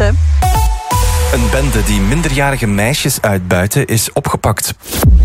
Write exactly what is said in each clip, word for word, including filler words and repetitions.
hè. Een bende die minderjarige meisjes uitbuiten is opgepakt.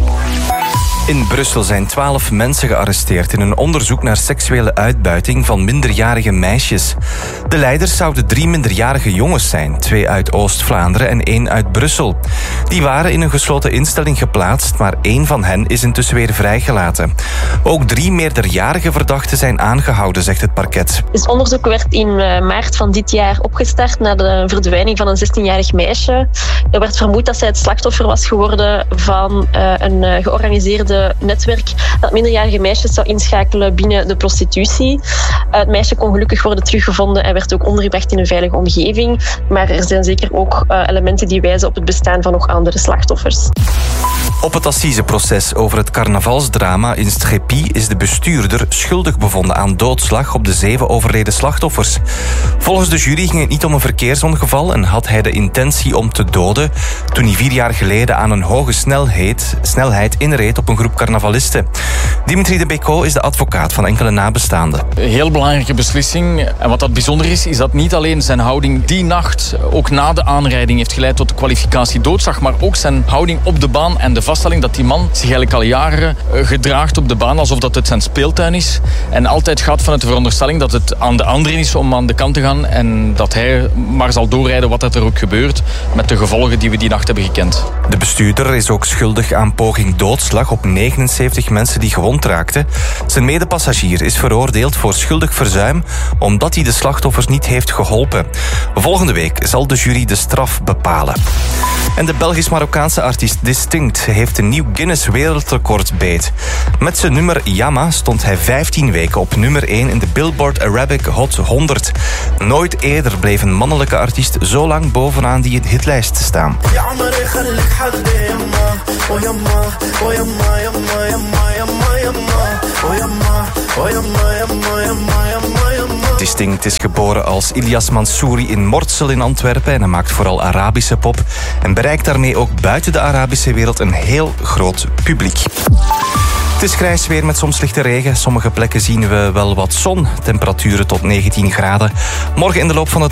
In Brussel zijn twaalf mensen gearresteerd in een onderzoek naar seksuele uitbuiting van minderjarige meisjes. De leiders zouden drie minderjarige jongens zijn, twee uit Oost-Vlaanderen en één uit Brussel. Die waren in een gesloten instelling geplaatst, maar één van hen is intussen weer vrijgelaten. Ook drie meerderjarige verdachten zijn aangehouden, zegt het parket. Het onderzoek werd in maart van dit jaar opgestart na de verdwijning van een zestienjarig meisje. Er werd vermoed dat zij het slachtoffer was geworden van uh, een uh, georganiseerde netwerk dat minderjarige meisjes zou inschakelen binnen de prostitutie. Het meisje kon gelukkig worden teruggevonden en werd ook ondergebracht in een veilige omgeving. Maar er zijn zeker ook uh, elementen die wijzen op het bestaan van nog andere slachtoffers. Op het assiseproces over het carnavalsdrama in Scheppie is de bestuurder schuldig bevonden aan doodslag op de zeven overleden slachtoffers. Volgens de jury ging het niet om een verkeersongeval en had hij de intentie om te doden toen hij vier jaar geleden aan een hoge snelheid, snelheid inreed op een groep carnavalisten. Dimitri de Becco is de advocaat van enkele nabestaanden. Een heel belangrijke beslissing. En wat dat bijzonder is, is dat niet alleen zijn houding die nacht, ook na de aanrijding, heeft geleid tot de kwalificatie doodslag, maar ook zijn houding op de baan en de vaststelling dat die man zich eigenlijk al jaren gedraagt op de baan alsof dat het zijn speeltuin is. En altijd gaat vanuit de veronderstelling dat het aan de anderen is om aan de kant te gaan en dat hij maar zal doorrijden wat er ook gebeurt met de gevolgen die we die nacht hebben gekend. De bestuurder is ook schuldig aan poging doodslag op negenenzeventig mensen die gewond raakten. Zijn medepassagier is veroordeeld voor schuldig verzuim omdat hij de slachtoffers niet heeft geholpen. Volgende week zal de jury de straf bepalen. En de Belgisch-Marokkaanse artiest Distinct heeft een nieuw Guinness wereldrecord beet. Met zijn nummer Yama stond hij vijftien weken op nummer één in de Billboard Arabic Hot honderd. Nooit eerder bleef een mannelijke artiest zo lang bovenaan die hitlijst staan. Distinct is geboren als Ilyas Mansouri in Mortsel in Antwerpen en hij maakt vooral Arabische pop en bereikt daarmee ook buiten de Arabische wereld een heel groot publiek. Het is grijs weer met soms lichte regen. Sommige plekken zien we wel wat zon. Temperaturen tot negentien graden. Morgen in de loop van de